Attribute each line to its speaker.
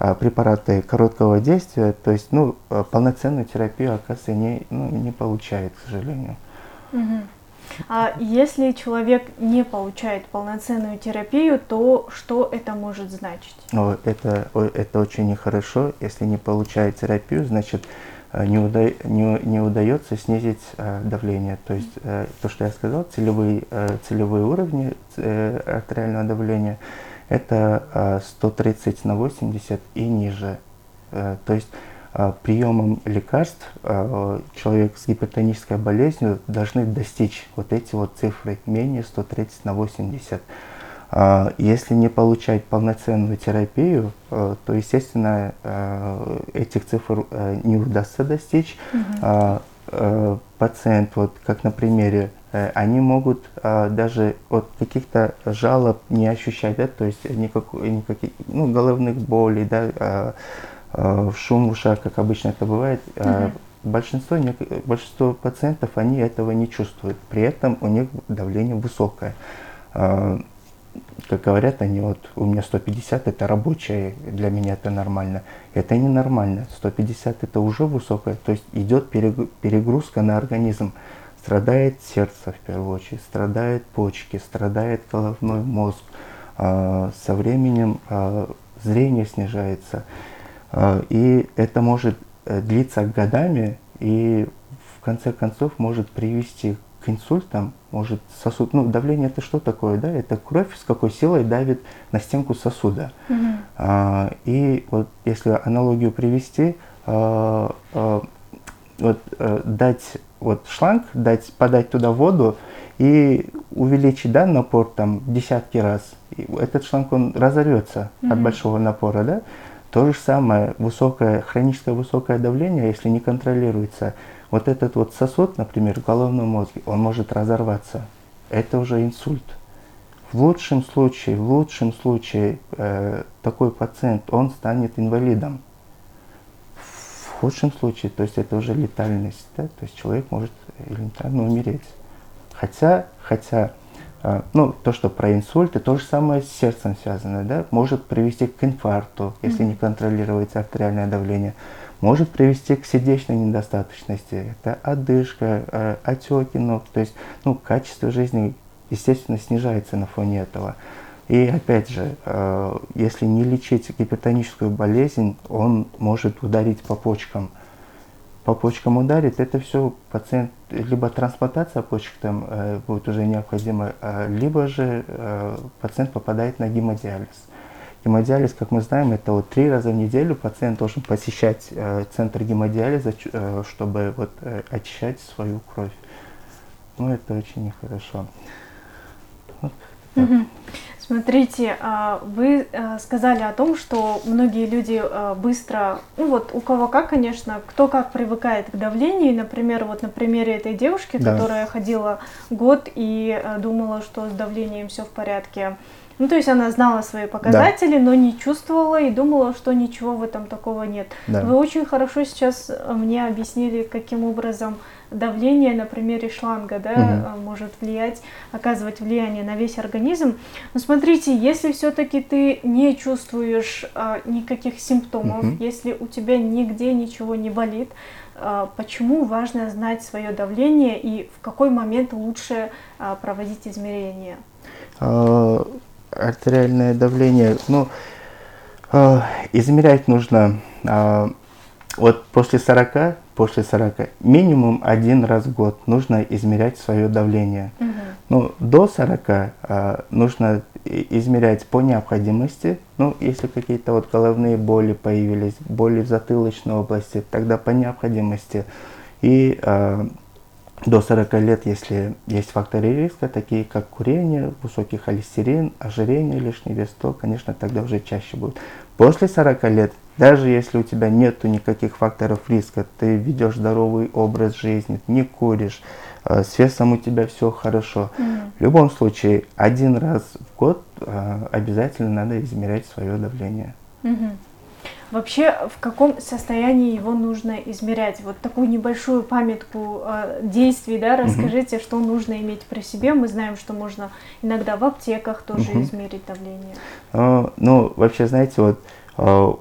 Speaker 1: препараты короткого действия, то есть, ну, полноценную терапию, оказывается, не получает, к сожалению.
Speaker 2: Мгм. А если человек не получает полноценную терапию, то что это может значить?
Speaker 1: Это очень нехорошо. Если не получает терапию, значит, не удается снизить давление. То есть, то, что я сказал, целевые уровни артериального давления, это 130 на 80 и ниже. То есть, приемом лекарств человек с гипертонической болезнью должны достичь вот эти вот цифры, менее 130 на 80. Если не получать полноценную терапию, то, естественно, этих цифр не удастся достичь. Пациент, вот как на примере, они могут даже от каких-то жалоб не ощущать, да, то есть никаких, ну, головных болей, да, шум в ушах, как обычно это бывает. Большинство пациентов, они этого не чувствуют, при этом у них давление высокое. Как говорят они, вот у меня 150 это рабочее, для меня это нормально. Это ненормально. 150 это уже высокое, то есть идет перегрузка на организм. Страдает сердце в первую очередь, страдают почки, страдает головной мозг. Со временем зрение снижается. И это может длиться годами и в конце концов может привести к инсультам, может сосуд, ну, давление это что такое, да, это кровь с какой силой давит на стенку сосуда. И вот если аналогию привести, дать вот шланг, подать туда воду и увеличить, да, напор там десятки раз, и этот шланг он разорвется от большого напора, да. То же самое, хроническое высокое давление, если не контролируется, вот этот вот сосуд, например, в головном мозге, он может разорваться. Это уже инсульт. В лучшем случае такой пациент, он станет инвалидом. В худшем случае, то есть это уже летальность, да, то есть человек может элементарно умереть. Хотя ну, то, что про инсульт, и то же самое с сердцем связано, да, может привести к инфаркту, если не контролируется артериальное давление, может привести к сердечной недостаточности, это одышка, отеки ног, то есть, ну, качество жизни, естественно, снижается на фоне этого. И опять же, если не лечить гипертоническую болезнь, он может ударить по почкам. По почкам ударит, это все пациент, либо трансплантация почек там будет уже необходима, либо же пациент попадает на гемодиализ. Гемодиализ, как мы знаем, это вот 3 раза в неделю пациент должен посещать центр гемодиализа, чтобы вот очищать свою кровь. Ну, это очень нехорошо. Вот так.
Speaker 2: Смотрите, вы сказали о том, что многие люди быстро, ну вот у кого как, конечно, кто как привыкает к давлению. Например, вот на примере этой девушки,
Speaker 1: Да.
Speaker 2: которая ходила год и думала, что с давлением все в порядке. Ну, то есть она знала свои показатели, но не чувствовала и думала, что ничего в этом такого нет.
Speaker 1: Да.
Speaker 2: Вы очень хорошо сейчас мне объяснили, каким образом давление на примере шланга, да, может оказывать влияние на весь организм. Но смотрите, если все-таки ты не чувствуешь никаких симптомов, если у тебя нигде ничего не болит, почему важно знать свое давление и в какой момент лучше проводить измерения?
Speaker 1: Артериальное давление, ну, измерять нужно вот после 40, минимум 1 раз в год нужно измерять свое давление. Ну, до 40 нужно измерять по необходимости. Ну, если какие-то вот головные боли появились, боли в затылочной области, тогда по необходимости. И до 40 лет, если есть факторы риска, такие как курение, высокий холестерин, ожирение, лишний вес, то, конечно, тогда уже чаще будет. После 40 лет, даже если у тебя нету никаких факторов риска, ты ведешь здоровый образ жизни, не куришь, с весом у тебя все хорошо, в любом случае 1 раз в год обязательно надо измерять свое давление.
Speaker 2: Вообще, в каком состоянии его нужно измерять? Вот такую небольшую памятку действий, да, расскажите, что нужно иметь при себе. Мы знаем, что можно иногда в аптеках тоже измерить давление.
Speaker 1: Ну, вообще, знаете, вот